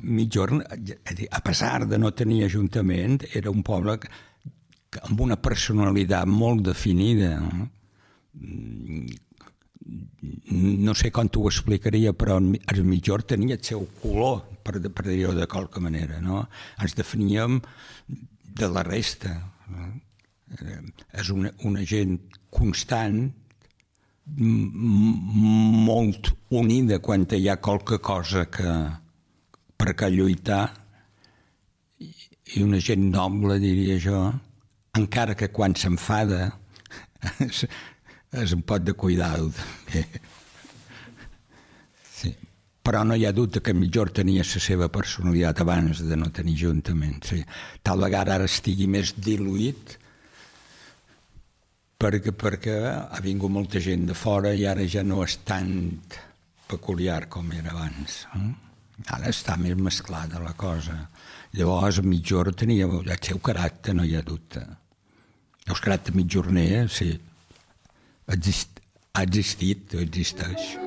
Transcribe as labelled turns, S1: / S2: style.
S1: Migjorn, a pesar de no tenir ajuntament, era un poble amb una personalitat molt definida. No sé com t'ho explicaria, però el Migjorn tenia el seu color, per dir-ho de qualque manera. No? Ens definíem de la resta. No? És una gent constant, molt unida quan hi ha qualque cosa per què lluitar, i una gent noble, diria jo, encara que quan s'enfada és un pot de cuidado també. Sí. Però no hi ha dubte que Migjorn tenia la seva personalitat abans de no tenir ajuntament. Sí. Tal vegada ara estigui més diluït perquè ha vingut molta gent de fora i ara ja no és tan peculiar com era abans. Ara està més mesclada la cosa. Llavors Migjorn tenia el seu caràcter, no hi ha dubte. El caràcter mitjorner, sí, ha existit, existeix.